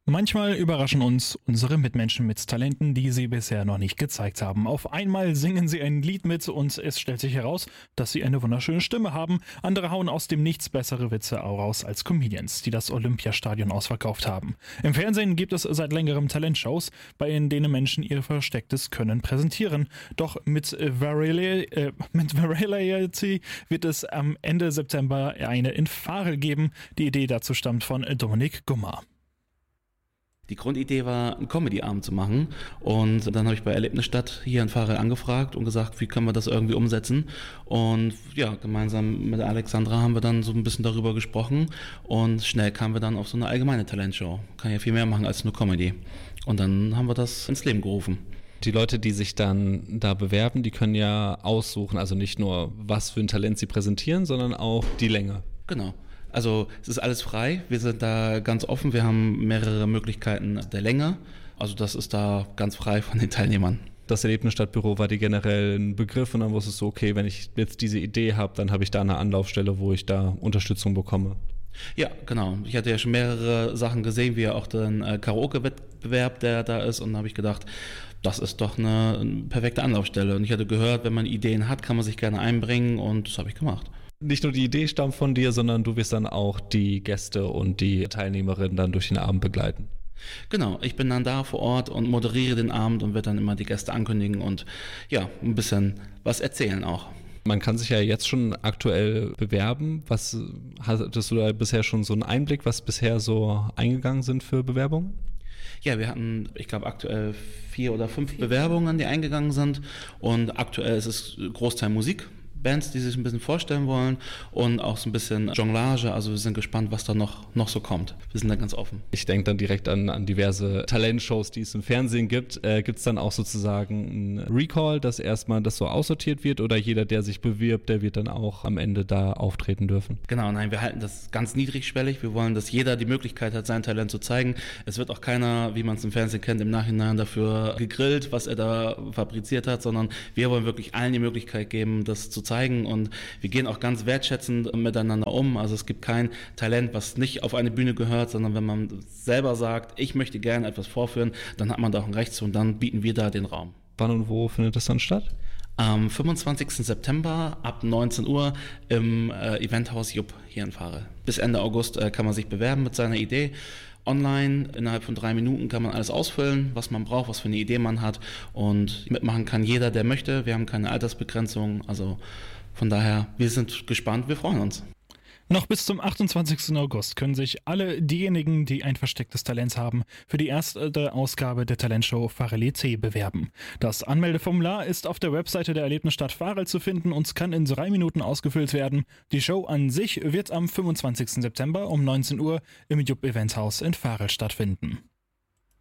Manchmal überraschen uns unsere Mitmenschen mit Talenten, die sie bisher noch nicht gezeigt haben. Auf einmal singen sie ein Lied mit und es stellt sich heraus, dass sie eine wunderschöne Stimme haben. Andere hauen aus dem Nichts bessere Witze raus als Comedians, die das Olympiastadion ausverkauft haben. Im Fernsehen gibt es seit längerem Talentshows, bei denen Menschen ihr verstecktes Können präsentieren. Doch mit Variety wird es am Ende September eine in Farel geben. Die Idee dazu stammt von Dominik Gummer. Die Grundidee war, einen Comedy-Abend zu machen, und dann habe ich bei Erlebnisstadt hier in Farel angefragt und gesagt, wie können wir das irgendwie umsetzen, und ja, gemeinsam mit Alexandra haben wir dann so ein bisschen darüber gesprochen und schnell kamen wir dann auf so eine allgemeine Talentshow. Kann ja viel mehr machen als nur Comedy, und dann haben wir das ins Leben gerufen. Die Leute, die sich dann da bewerben, die können ja aussuchen, also nicht nur, was für ein Talent sie präsentieren, sondern auch die Länge. Genau. Also es ist alles frei, wir sind da ganz offen, wir haben mehrere Möglichkeiten der Länge, also das ist da ganz frei von den Teilnehmern. Das Erlebnisstadtbüro war dir generell ein Begriff, und dann wusstest du, okay, wenn ich jetzt diese Idee habe, dann habe ich da eine Anlaufstelle, wo ich da Unterstützung bekomme. Ja, genau. Ich hatte ja schon mehrere Sachen gesehen, wie auch den Karaoke-Wettbewerb, der da ist, und da habe ich gedacht, das ist doch eine perfekte Anlaufstelle. Und ich hatte gehört, wenn man Ideen hat, kann man sich gerne einbringen, und das habe ich gemacht. Nicht nur die Idee stammt von dir, sondern du wirst dann auch die Gäste und die Teilnehmerinnen dann durch den Abend begleiten. Genau, ich bin dann da vor Ort und moderiere den Abend und werde dann immer die Gäste ankündigen und ja, ein bisschen was erzählen auch. Man kann sich ja jetzt schon aktuell bewerben. Was hattest du da bisher schon so einen Einblick, was bisher so eingegangen sind für Bewerbungen? Ja, wir hatten, ich glaube, aktuell 4 oder 5 Bewerbungen, die eingegangen sind, und aktuell ist es Großteil Musik. Bands, die sich ein bisschen vorstellen wollen, und auch so ein bisschen Jonglage. Also wir sind gespannt, was da noch so kommt. Wir sind da ganz offen. Ich denke dann direkt an diverse Talentshows, die es im Fernsehen gibt. Gibt es dann auch sozusagen ein Recall, dass erstmal das so aussortiert wird, oder jeder, der sich bewirbt, der wird dann auch am Ende da auftreten dürfen? Genau, nein, wir halten das ganz niedrigschwellig. Wir wollen, dass jeder die Möglichkeit hat, sein Talent zu zeigen. Es wird auch keiner, wie man es im Fernsehen kennt, im Nachhinein dafür gegrillt, was er da fabriziert hat, sondern wir wollen wirklich allen die Möglichkeit geben, das zu zeigen, und wir gehen auch ganz wertschätzend miteinander um. Also es gibt kein Talent, was nicht auf eine Bühne gehört, sondern wenn man selber sagt, ich möchte gerne etwas vorführen, dann hat man da auch ein Recht zu, und dann bieten wir da den Raum. Wann und wo findet das dann statt? Am 25. September ab 19 Uhr im Eventhaus Jupp hier in Farel. Bis Ende August kann man sich bewerben mit seiner Idee. Online, innerhalb von 3 Minuten kann man alles ausfüllen, was man braucht, was für eine Idee man hat, und mitmachen kann jeder, der möchte. Wir haben keine Altersbegrenzung, also von daher, wir sind gespannt, wir freuen uns. Noch bis zum 28. August können sich alle diejenigen, die ein verstecktes Talent haben, für die erste Ausgabe der Talentshow Farelete bewerben. Das Anmeldeformular ist auf der Webseite der Erlebnisstadt Farel zu finden und kann in 3 Minuten ausgefüllt werden. Die Show an sich wird am 25. September um 19 Uhr im Jupp Eventshaus in Farel stattfinden.